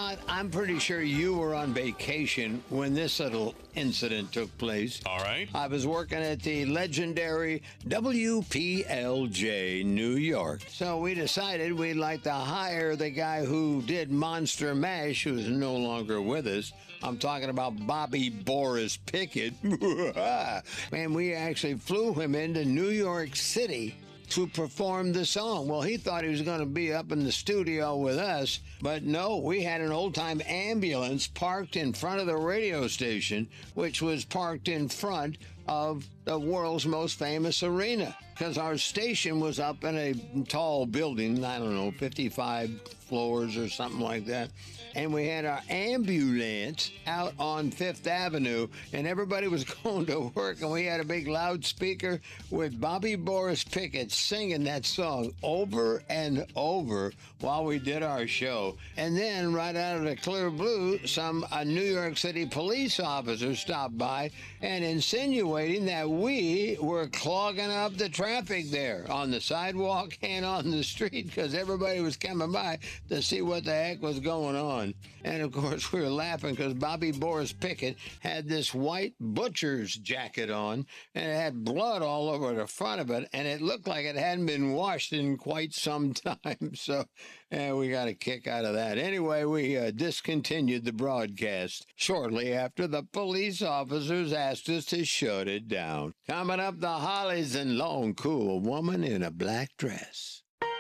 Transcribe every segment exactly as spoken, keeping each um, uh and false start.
Todd, I'm pretty sure you were on vacation when this little incident took place. All right. I was working at the legendary W P L J New York. So we decided we'd like to hire the guy who did Monster Mash, who's no longer with us. I'm talking about Bobby Boris Pickett. And we actually flew him into New York City to perform the song. Well, he thought he was going to be up in the studio with us, but no, we had an old-time ambulance parked in front of the radio station, which was parked in front of the world's most famous arena, because our station was up in a tall building, I don't know, fifty-five floors or something like that. And we had our ambulance out on Fifth Avenue, and everybody was going to work, and we had a big loudspeaker with Bobby Boris Pickett singing that song over and over while we did our show. And then, right out of the clear blue, some a New York City police officer stopped by and insinuating that we were clogging up the traffic there on the sidewalk and on the street, because everybody was coming by to see what the heck was going on. And of course, we were laughing because Bobby Boris Pickett had this white butcher's jacket on, and it had blood all over the front of it, and it looked like it hadn't been washed in quite some time. So uh, we got a kick out of that. Anyway, we uh, discontinued the broadcast shortly after the police officers asked us to shut it down. Coming up, the Hollies and Long Cool Woman in a Black Dress.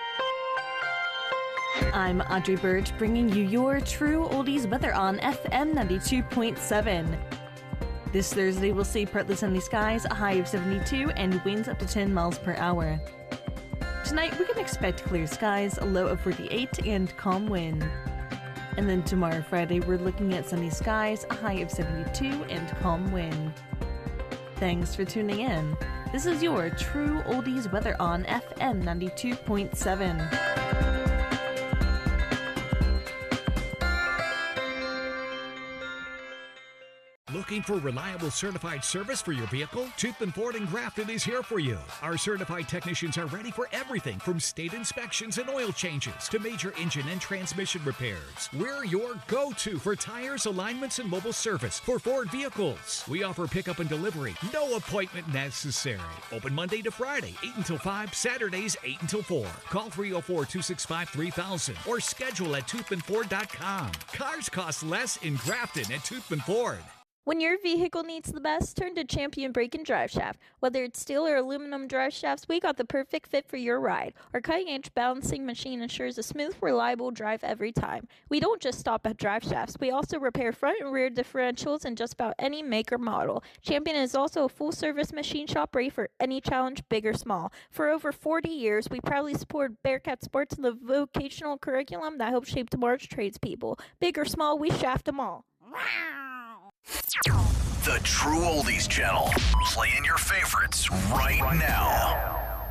I'm Audrey Birch, bringing you your true oldies weather on F M ninety-two point seven. This Thursday, we'll see partly sunny skies, a high of seventy-two, and winds up to ten miles per hour. Tonight, we can expect clear skies, a low of forty-eight, and calm wind. And then tomorrow, Friday, we're looking at sunny skies, a high of seventy-two, and calm wind. Thanks for tuning in. This is your true oldies weather on F M ninety-two point seven. Looking for reliable certified service for your vehicle? Toothman Ford in Grafton is here for you. Our certified technicians are ready for everything from state inspections and oil changes to major engine and transmission repairs. We're your go-to for tires, alignments, and mobile service for Ford vehicles. We offer pickup and delivery. No appointment necessary. Open Monday to Friday, eight until five, Saturdays, eight until four. Call three oh four, two six five, three thousand or schedule at toothman ford dot com. Cars cost less in Grafton at Toothman Ford. When your vehicle needs the best, turn to Champion Brake and Drive Shaft. Whether it's steel or aluminum drive shafts, we got the perfect fit for your ride. Our cutting-edge balancing machine ensures a smooth, reliable drive every time. We don't just stop at drive shafts. We also repair front and rear differentials in just about any make or model. Champion is also a full-service machine shop ready for any challenge, big or small. For over forty years, we proudly support Bearcat Sports and the vocational curriculum that helps shape tomorrow's tradespeople. Big or small, we shaft them all. The True Oldies Channel. Playing your favorites right now.